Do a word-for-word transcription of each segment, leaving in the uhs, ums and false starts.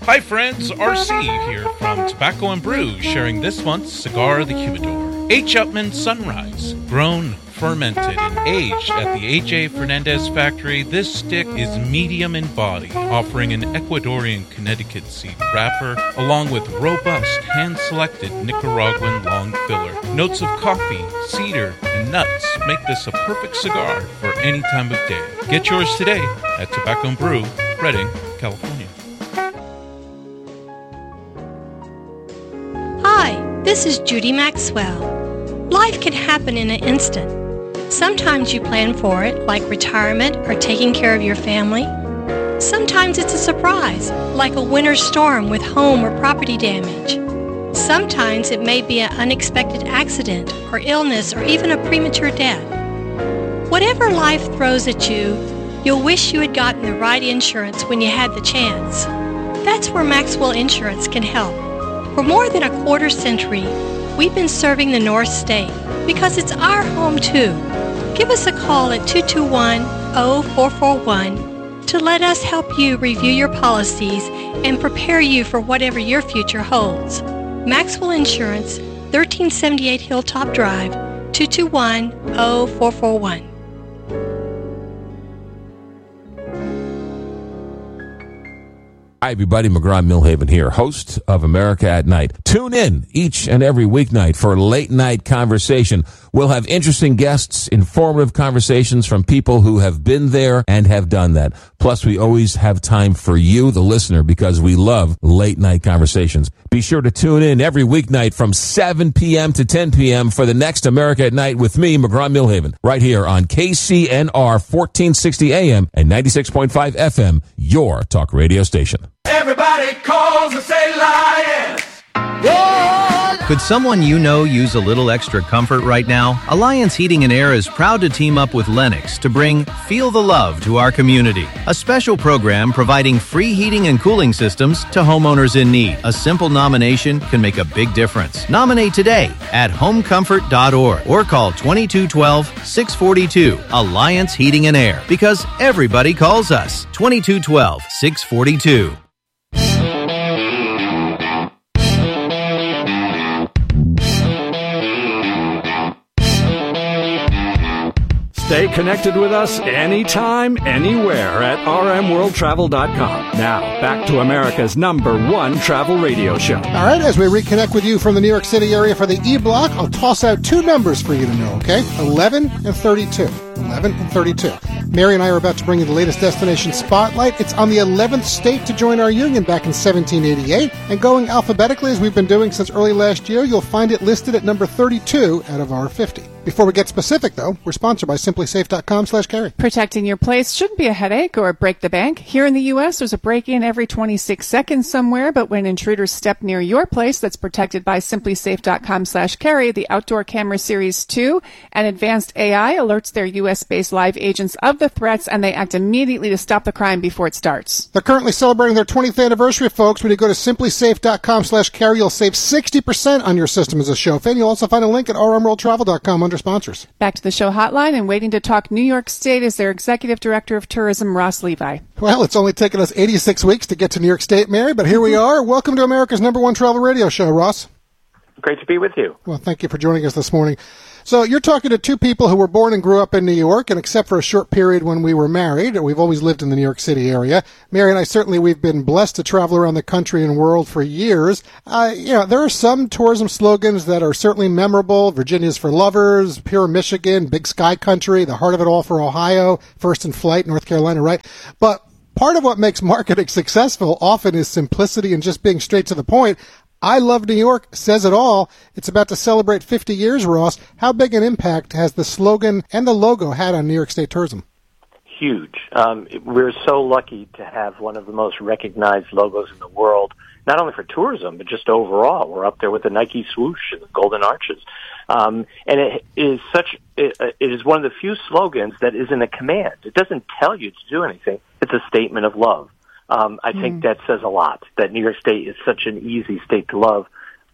Hi friends, R C here from Tobacco and Brew, sharing this month's Cigar of the Humidor. H. Upmann Sunrise, grown, fermented, and aged at the A J Fernandez factory, this stick is medium in body, offering an Ecuadorian Connecticut seed wrapper, along with robust, hand-selected Nicaraguan long filler. Notes of coffee, cedar, and nuts make this a perfect cigar for any time of day. Get yours today at Tobacco and Brew, Redding, California. Hi, this is Judy Maxwell. Life can happen in an instant. Sometimes you plan for it, like retirement or taking care of your family. Sometimes it's a surprise, like a winter storm with home or property damage. Sometimes it may be an unexpected accident or illness or even a premature death. Whatever life throws at you, you'll wish you had gotten the right insurance when you had the chance. That's where Maxwell Insurance can help. For more than a quarter century, we've been serving the North State because it's our home too. Give us a call at two two one, zero four four one to let us help you review your policies and prepare you for whatever your future holds. Maxwell Insurance, thirteen seventy-eight Hilltop Drive, two two one, zero four four one. Hi, everybody. McGraw-Milhaven here, host of America at Night. Tune in each and every weeknight for late night conversation. We'll have interesting guests, informative conversations from people who have been there and have done that. Plus, we always have time for you, the listener, because we love late night conversations. Be sure to tune in every weeknight from seven p.m. to ten p.m. for the next America at Night with me, McGraw-Milhaven, right here on K C N R fourteen sixty A M and ninety-six point five F M, your talk radio station. Everybody calls and say lion. Could someone you know use a little extra comfort right now? Alliance Heating and Air is proud to team up with Lennox to bring Feel the Love to our community. A special program providing free heating and cooling systems to homeowners in need. A simple nomination can make a big difference. Nominate today at home comfort dot org or call twenty-two twelve, six forty-two. Alliance Heating and Air, because everybody calls us. twenty-two twelve, six forty-two. Stay connected with us anytime, anywhere at r m world travel dot com. Now, back to America's number one travel radio show. All right, as we reconnect with you from the New York City area for the E-Block, I'll toss out two numbers for you to know, okay? eleven and thirty-two. eleven and thirty-two. Mary and I are about to bring you the latest destination spotlight. It's on the eleventh state to join our union back in seventeen eighty-eight. And going alphabetically, as we've been doing since early last year, you'll find it listed at number thirty-two out of our fifty. Before we get specific, though, we're sponsored by simply safe dot com slash carry. Protecting your place shouldn't be a headache or break the bank. Here in the U S, there's a break-in every twenty-six seconds somewhere, but when intruders step near your place that's protected by simply safe dot com slash carry, the Outdoor Camera Series two and advanced A I alerts their U S-based live agents of the threats, and they act immediately to stop the crime before it starts. They're currently celebrating their twentieth anniversary, folks. When you go to simply safe dot com slash carry, you'll save sixty percent on your system as a show fan. You'll also find a link at r m world travel dot com under sponsors. Back to the show hotline, and waiting to talk New York State is their Executive Director of Tourism, Ross Levi. Well, it's only taken us eighty-six weeks to get to New York State, Mary, but here we are. Welcome to America's number one travel radio show, Ross. Great to be with you. Well, thank you for joining us this morning. So you're talking to two people who were born and grew up in New York, and except for a short period when we were married, we've always lived in the New York City area. Mary and I, certainly, we've been blessed to travel around the country and world for years. Uh, you know, there are some tourism slogans that are certainly memorable. Virginia's for lovers, Pure Michigan, Big Sky Country, the heart of it all for Ohio, First in Flight, North Carolina, right? But part of what makes marketing successful often is simplicity and just being straight to the point. I Love New York says it all. It's about to celebrate fifty years, Ross. How big an impact has the slogan and the logo had on New York State tourism? Huge. Um, we're so lucky to have one of the most recognized logos in the world, not only for tourism, but just overall. We're up there with the Nike swoosh and the Golden Arches. Um, and it is such, it, it is one of the few slogans that isn't a command. It doesn't tell you to do anything. It's a statement of love. Um, I think mm. that says a lot, that New York State is such an easy state to love.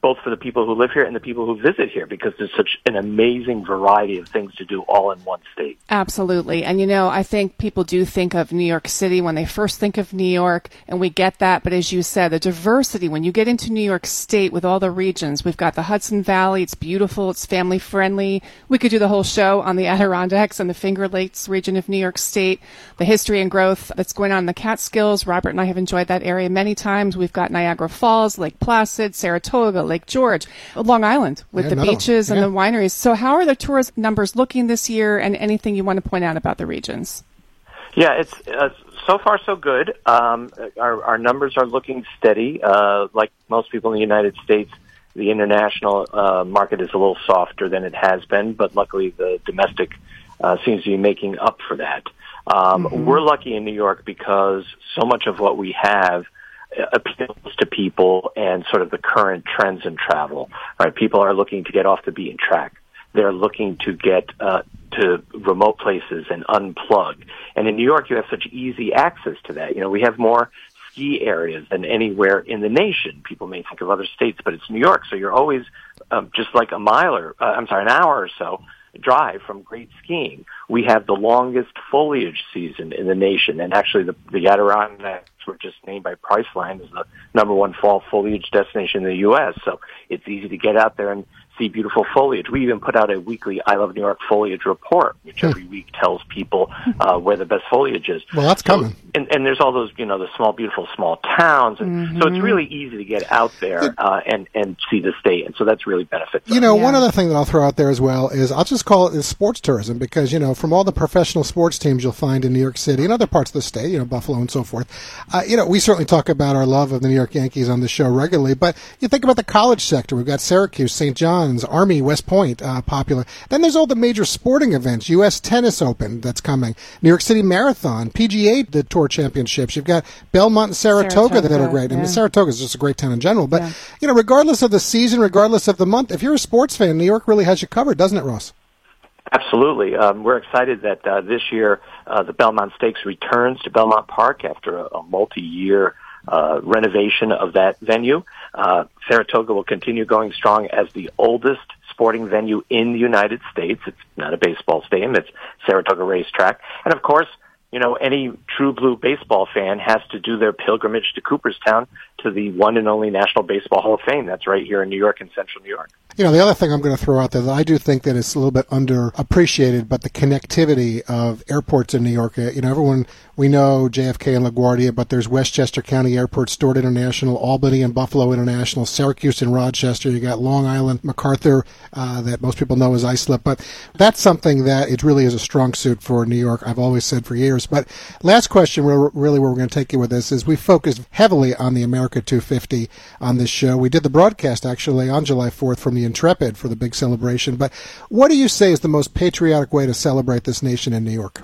both for the people who live here and the people who visit here, because there's such an amazing variety of things to do all in one state. Absolutely. And, you know, I think people do think of New York City when they first think of New York, and we get that. But as you said, the diversity, when you get into New York State with all the regions, we've got the Hudson Valley. It's beautiful. It's family friendly. We could do the whole show on the Adirondacks and the Finger Lakes region of New York State, the history and growth that's going on in the Catskills. Robert and I have enjoyed that area many times. We've got Niagara Falls, Lake Placid, Saratoga, Lake George, Long Island with yeah, the beaches yeah. and the wineries. So how are the tourist numbers looking this year, and anything you want to point out about the regions? Yeah, it's uh, so far so good. Um, our, our numbers are looking steady. Uh, like most people in the United States, the international uh, market is a little softer than it has been, but luckily the domestic uh, seems to be making up for that. Um, mm-hmm. We're lucky in New York because so much of what we have appeals to people and sort of the current trends in travel, right? People are looking to get off the beaten track. They're looking to get uh, to remote places and unplug. And in New York, you have such easy access to that. You know, we have more ski areas than anywhere in the nation. People may think of other states, but it's New York, so you're always um, just like a mile or, uh, I'm sorry, an hour or so drive from great skiing. We have the longest foliage season in the nation, and actually the, the Adirondacks were just named by Priceline as the number one fall foliage destination in the U S, so it's easy to get out there and see beautiful foliage. We even put out a weekly I Love New York foliage report, which every week tells people uh, where the best foliage is. Well, that's coming. So, and, and there's all those, you know, the small, beautiful small towns. And mm-hmm. so it's really easy to get out there uh, and, and see the state. And so that's really benefits us. You know, yeah. one other thing that I'll throw out there as well is I'll just call it is sports tourism, because, you know, from all the professional sports teams you'll find in New York City and other parts of the state, you know, Buffalo and so forth, uh, you know, we certainly talk about our love of the New York Yankees on the show regularly, but you think about the college sector. We've got Syracuse, Saint John's, Army, West Point, uh, popular. Then there's all the major sporting events, U S Tennis Open that's coming, New York City Marathon, P G A, the Tour Championships. You've got Belmont and Saratoga, Saratoga that are great. yeah. I mean, Saratoga is just a great town in general. But, Yeah. you know, regardless of the season, regardless of the month, if you're a sports fan, New York really has you covered, doesn't it, Ross? Absolutely. Um, we're excited that uh, this year uh, the Belmont Stakes returns to Belmont Park after a, a multi-year uh, renovation of that venue. Uh, Saratoga will continue going strong as the oldest sporting venue in the United States. It's not a baseball stadium. It's Saratoga Racetrack. And, of course, you know, any true blue baseball fan has to do their pilgrimage to Cooperstown to the one and only National Baseball Hall of Fame. That's right here in New York, in central New York. You know, the other thing I'm going to throw out there that I do think that it's a little bit underappreciated, but the connectivity of airports in New York. You know, everyone, we know J F K and LaGuardia, but there's Westchester County Airport, Stewart International, Albany and Buffalo International, Syracuse and Rochester. You got Long Island, MacArthur, uh, that most people know as Islip. But that's something that it really is a strong suit for New York. I've always said for years. But last question, really where we're going to take you with this, is we focused heavily on the America two fifty on this show. We did the broadcast actually on July fourth from the Intrepid for the big celebration. But what do you say is the most patriotic way to celebrate this nation in New York?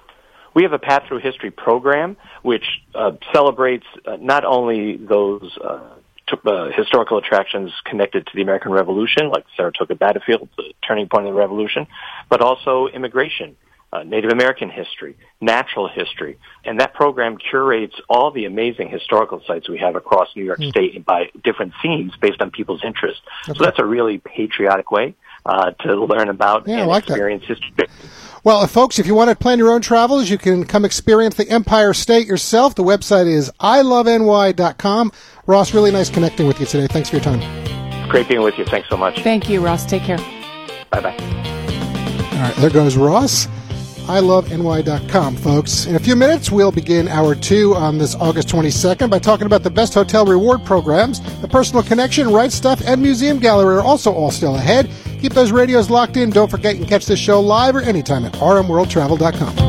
We have a Path Through History program which uh, celebrates uh, not only those uh, t- uh, historical attractions connected to the American Revolution, like Saratoga Battlefield, the turning point of the Revolution, but also immigration, uh, Native American history, natural history. And that program curates all the amazing historical sites we have across New York mm. State by different themes based on people's interests. Okay. So that's a really patriotic way uh, to learn about yeah, and like experience that. history. Well, folks, if you want to plan your own travels, you can come experience the Empire State yourself. The website is I love N Y dot com. Ross, really nice connecting with you today. Thanks for your time. It's great being with you. Thanks so much. Thank you, Ross. Take care. Bye-bye. All right, there goes Ross. I love N Y dot com, folks. In a few minutes, we'll begin hour two on this August twenty-second by talking about the best hotel reward programs. The Personal Connection, Right Stuff, and Museum Gallery are also all still ahead. Keep those radios locked in. Don't forget you can catch this show live or anytime at R M world travel dot com.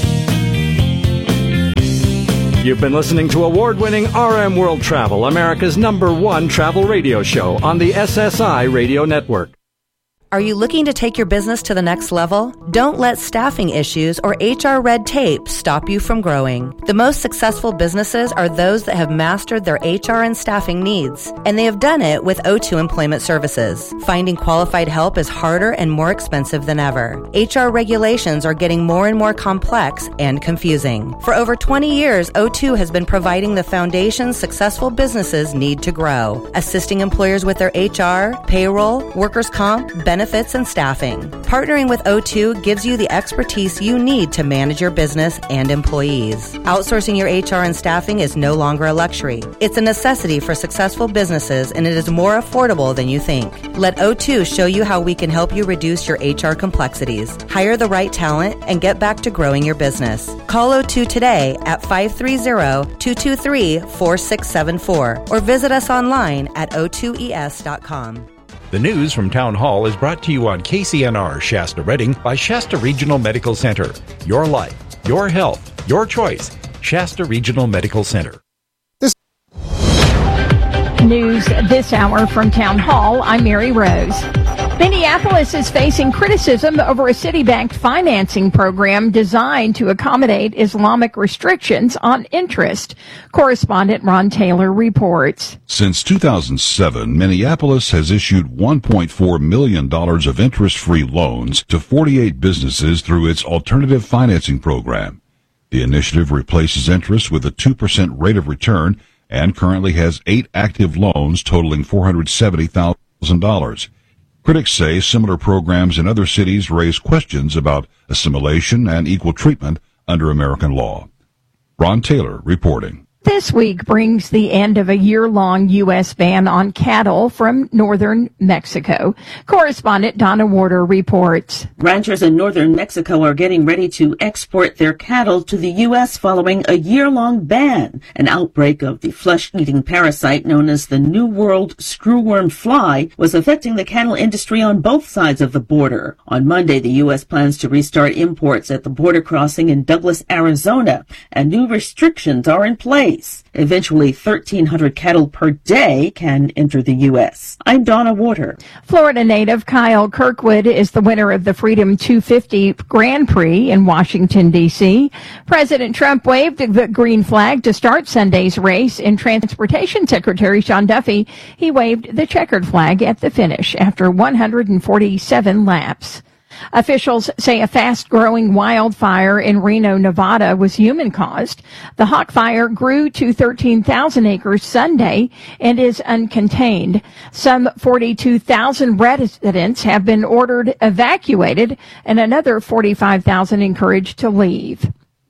You've been listening to award-winning R M World Travel, America's number one travel radio show on the S S I Radio Network. Are you looking to take your business to the next level? Don't let staffing issues or H R red tape stop you from growing. The most successful businesses are those that have mastered their H R and staffing needs, and they have done it with O two Employment Services. Finding qualified help is harder and more expensive than ever. H R regulations are getting more and more complex and confusing. For over twenty years, O two has been providing the foundation successful businesses need to grow, assisting employers with their H R, payroll, workers' comp, benefits, benefits and staffing. Partnering with O two gives you the expertise you need to manage your business and employees. Outsourcing your H R and staffing is no longer a luxury. It's a necessity for successful businesses, and it is more affordable than you think. Let O two show you how we can help you reduce your H R complexities, hire the right talent, and get back to growing your business. Call O two today at five three zero, two two three, four six seven four or visit us online at O two E S dot com. The news from Town Hall is brought to you on K C N R Shasta Redding by Shasta Regional Medical Center. Your life, your health, your choice. Shasta Regional Medical Center. This news this hour from Town Hall. I'm Mary Rose. Minneapolis is facing criticism over a city-backed financing program designed to accommodate Islamic restrictions on interest. Correspondent Ron Taylor reports. Since two thousand seven, Minneapolis has issued one point four million dollars of interest-free loans to forty-eight businesses through its alternative financing program. The initiative replaces interest with a two percent rate of return and currently has eight active loans totaling four hundred seventy thousand dollars. Critics say similar programs in other cities raise questions about assimilation and equal treatment under American law. Ron Taylor reporting. This week brings the end of a year-long U S ban on cattle from northern Mexico. Correspondent Donna Warder reports. Ranchers in northern Mexico are getting ready to export their cattle to the U S following a year-long ban. An outbreak of the flesh-eating parasite known as the New World screwworm fly was affecting the cattle industry on both sides of the border. On Monday, the U S plans to restart imports at the border crossing in Douglas, Arizona, and new restrictions are in place. Eventually, thirteen hundred cattle per day can enter the U S. I'm Donna Warder. Florida native Kyle Kirkwood is the winner of the Freedom two fifty Grand Prix in Washington, D C President Trump waved the green flag to start Sunday's race. In Transportation Secretary Sean Duffy, he waved the checkered flag at the finish after one hundred forty-seven laps. Officials say a fast-growing wildfire in Reno, Nevada was human-caused. The Hawk Fire grew to thirteen thousand acres Sunday and is uncontained. Some forty-two thousand residents have been ordered evacuated and another forty-five thousand encouraged to leave.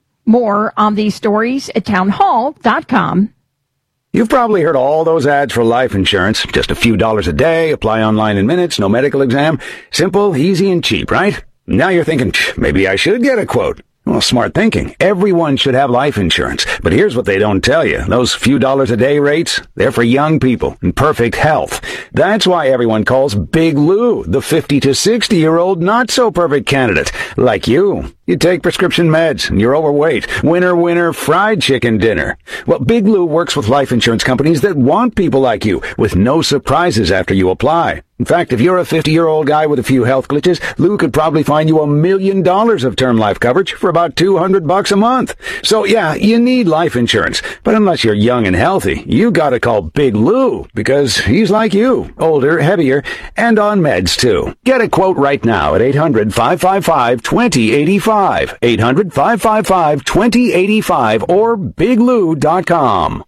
More on these stories at town hall dot com. You've probably heard all those ads for life insurance. Just a few dollars a day, apply online in minutes, no medical exam. Simple, easy, and cheap, right? Now you're thinking, maybe I should get a quote. Well, smart thinking. Everyone should have life insurance. But here's what they don't tell you. Those few dollars a day rates, they're for young people in perfect health. That's why everyone calls Big Lou the fifty to sixty year old not so perfect candidate. Like you. You take prescription meds and you're overweight. Winner, winner, fried chicken dinner. Well, Big Lou works with life insurance companies that want people like you with no surprises after you apply. In fact, if you're a fifty-year-old guy with a few health glitches, Lou could probably find you a million dollars of term life coverage for about two hundred bucks a month. So yeah, you need life insurance. But unless you're young and healthy, you gotta call Big Lou because he's like you, older, heavier, and on meds too. Get a quote right now at eight hundred, five five five, two zero eight five, eight hundred, five five five, two zero eight five or big lou dot com.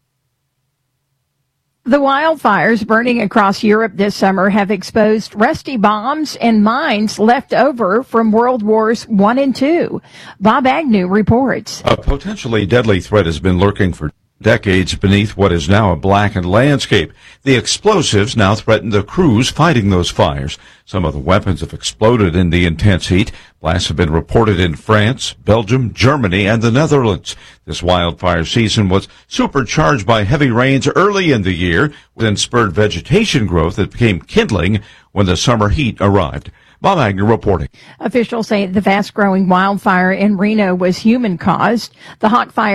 The wildfires burning across Europe this summer have exposed rusty bombs and mines left over from World Wars One and Two. Bob Agnew reports. A potentially deadly threat has been lurking for decades beneath what is now a blackened landscape. The explosives now threaten the crews fighting those fires. Some of the weapons have exploded in the intense heat. Blasts have been reported in France, Belgium, Germany, and the Netherlands. This wildfire season was supercharged by heavy rains early in the year, then spurred vegetation growth that became kindling when the summer heat arrived. Bob Agnew reporting. Officials say the fast-growing wildfire in Reno was human-caused. The Hawk Fire